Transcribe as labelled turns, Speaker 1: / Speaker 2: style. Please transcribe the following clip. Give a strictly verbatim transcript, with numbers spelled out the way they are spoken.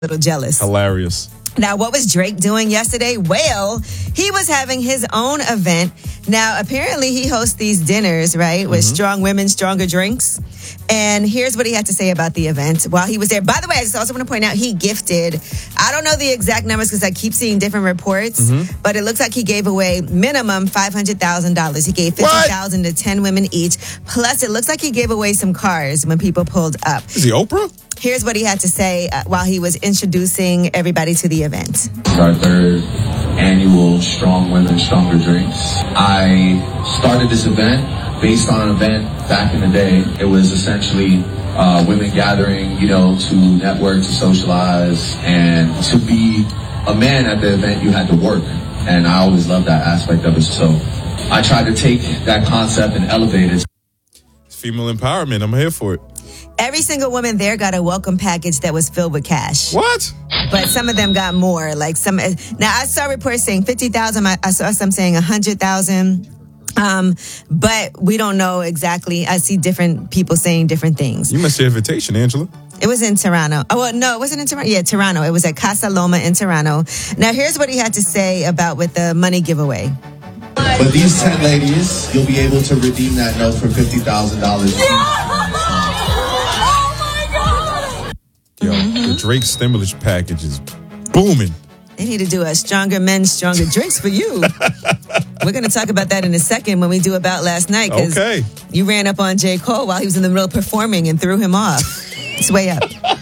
Speaker 1: little jealous.
Speaker 2: Hilarious.
Speaker 1: Now, what was Drake doing yesterday? Well, he was having his own event. Now, apparently he hosts these dinners, right, with mm-hmm. strong women, stronger drinks. And here's what he had to say about the event while he was there. By the way, I just also want to point out he gifted, I don't know the exact numbers because I keep seeing different reports, mm-hmm. but it looks like he gave away minimum five hundred thousand dollars. He gave fifty thousand dollars to ten women each. Plus, it looks like he gave away some cars when people pulled up.
Speaker 2: Is he Oprah?
Speaker 1: Here's what he had to say uh, while he was introducing everybody to the event.
Speaker 3: Our third annual Strong Women, Stronger Drinks. I started this event based on an event back in the day. It was essentially uh, women gathering, you know, to network, to socialize, and to be a man at the event, you had to work. And I always loved that aspect of it. So I tried to take that concept and elevate it.
Speaker 2: It's female empowerment. I'm here for it.
Speaker 1: Every single woman there got a welcome package that was filled with cash.
Speaker 2: What?
Speaker 1: But some of them got more. Like some. Now I saw reports saying fifty thousand. I saw some saying a hundred thousand. Um, but we don't know exactly. I see different people saying different things.
Speaker 2: You missed the invitation, Angela.
Speaker 1: It was in Toronto. Oh, well, no, it wasn't in Toronto. Yeah, Toronto. It was at Casa Loma in Toronto. Now, here's what he had to say about with the money giveaway.
Speaker 3: But these ten ladies, you'll be able to redeem that note for fifty thousand dollars.
Speaker 2: Yo, mm-hmm. the Drake stimulus package is booming.
Speaker 1: They need to do a Stronger Men, Stronger Drinks for you. We're going to talk about that in a second when we do About Last Night. Because
Speaker 2: okay.
Speaker 1: you ran up on J. Cole while he was in the middle of performing and threw him off. It's way up.